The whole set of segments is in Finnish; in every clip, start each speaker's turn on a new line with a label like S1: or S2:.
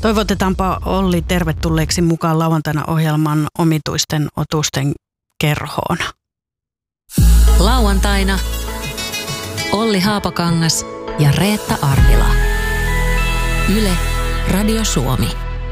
S1: Toivotetaanpa Olli tervetulleeksi mukaan lauantaina ohjelman omituisten otusten kerhoon.
S2: Lauantaina Olli Haapakangas ja Reetta Arvila. Yle Radio Suomi.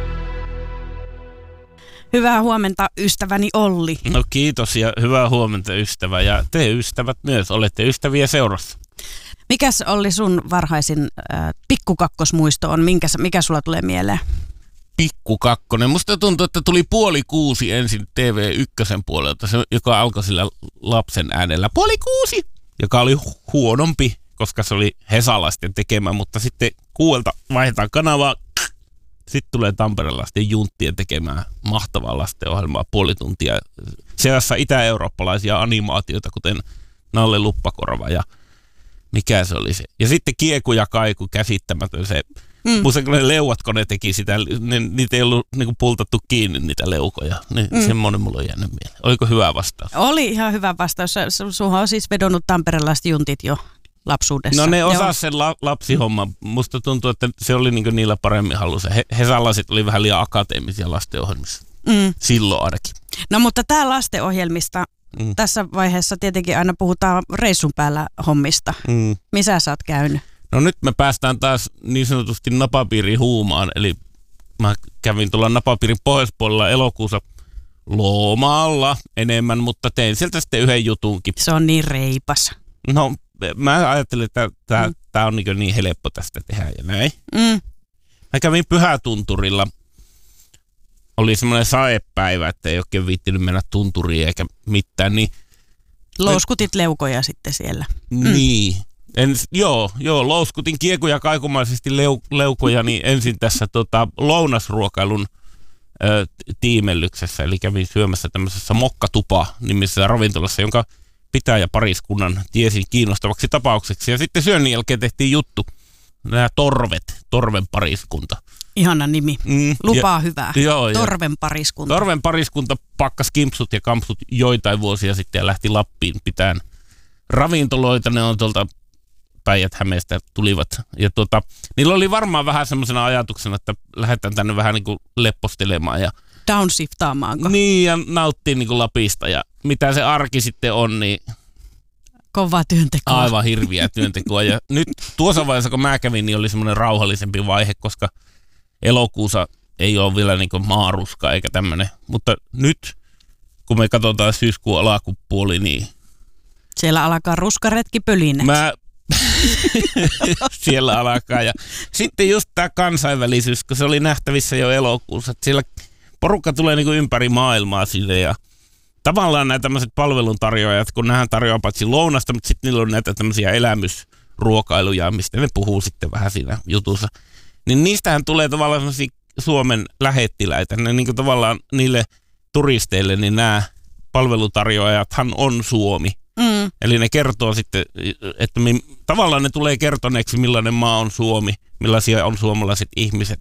S1: Hyvää huomenta ystäväni Olli.
S3: No kiitos ja hyvää huomenta ystävä ja te ystävät myös, olette ystäviä seurassa.
S1: Mikäs Olli sun varhaisin pikkukakkosmuisto on? Mikä sulla tulee mieleen?
S3: Pikkukakkonen. Musta tuntuu, että tuli 5:30 ensin TV1 puolelta, se, joka alkoi sillä lapsen äänellä 5:30, joka oli huonompi, koska se oli hesalaisten tekemä, mutta sitten 6:00 vaihdetaan kanavaa. Sitten tulee Tampereen lasten junttien tekemään mahtavaa lastenohjelmaa 0,5 tuntia. Seassa itä-eurooppalaisia animaatioita, kuten Nalle Luppakorva ja mikä se oli se. Ja sitten Kieku ja Kaiku, käsittämätön se. Musta kun ne leuat, kun ne teki sitä, niitä ei ollut niinku pultattu kiinni niitä leukoja. Semmoinen mulla on jäänyt mieleen. Oliko hyvä vastaus?
S1: Oli ihan hyvä vastaus. Sunhan on siis vedonnut tamperelaiset juntit jo lapsuudessa.
S3: No ne osasi sen lapsihomman. Musta tuntuu, että se oli niinku niillä paremmin hallussa. Hesalasit oli vähän liian akateemisia lastenohjelmissa. Silloin ainakin.
S1: No mutta tää lastenohjelmista, tässä vaiheessa tietenkin aina puhutaan reissun päällä hommista. Missä sä oot käynyt?
S3: No nyt me päästään taas niin sanotusti napapiirin huumaan. Eli mä kävin tuolla napapiirin pohjoispuolella elokuussa loomalla enemmän, mutta tein sieltä sitten yhden jutunkin.
S1: Se on niin reipas.
S3: No mä ajattelin, että tää on niin helppo tästä tehdä ja näin. Mä kävin Pyhätunturilla. Oli semmoinen saepäivä, että ei oikein viittinyt mennä tunturiin eikä mitään. Niin
S1: louskutit leukoja sitten siellä.
S3: Niin. Joo, louskutin kiekuja kaikumaisesti leukoja niin ensin tässä lounasruokailun tiimellyksessä. Eli kävin syömässä tämmöisessä Mokkatupa-nimisessä ravintolassa, jonka pitäjä pariskunnan tiesin kiinnostavaksi tapaukseksi. Ja sitten syönnin jälkeen tehtiin juttu. Nämä Torven pariskunta.
S1: Ihana nimi. Lupaa hyvää.
S3: Joo,
S1: Torven pariskunta.
S3: Torven pariskunta pakkas kimpsut ja kampsut joitain vuosia sitten ja lähti Lappiin pitämään ravintoloita. Ne on tuolta Päijät-Hämeestä tulivat. Ja niillä oli varmaan vähän semmoisena ajatuksena, että lähdetään tänne vähän niin kuin leppostelemaan. Ja
S1: downshiftaamaan.
S3: Niin, ja nauttii niin kuin Lapista. Ja mitä se arki sitten on, niin
S1: kovaa työntekoa.
S3: Aivan hirviä työntekoa. Ja nyt tuossa vaiheessa, kun mä kävin, niin oli semmoinen rauhallisempi vaihe, koska elokuussa ei ole vielä niin kuin maaruska eikä tämmöinen. Mutta nyt, kun me katsotaan syyskuun alakupuoli, niin
S1: siellä alkaa ruskaretki pölineeksi.
S3: Siellä alkaa. Ja sitten just tämä kansainvälisyys, kun se oli nähtävissä jo elokuussa. Että siellä porukka tulee niin kuin ympäri maailmaa sille ja tavallaan nämä tämmöiset palveluntarjoajat, kun nähdään tarjoaa paitsi lounasta, mutta sitten niillä on näitä tämmöisiä elämysruokailuja, mistä ne puhuu sitten vähän siinä jutussa. Niin niistähän tulee tavallaan semmoisia Suomen lähettiläitä. Ne niin kuin tavallaan niille turisteille, niin nämä palveluntarjoajathan on Suomi. Eli ne kertoo sitten, että tavallaan ne tulee kertoneeksi, millainen maa on Suomi, millaisia on suomalaiset ihmiset.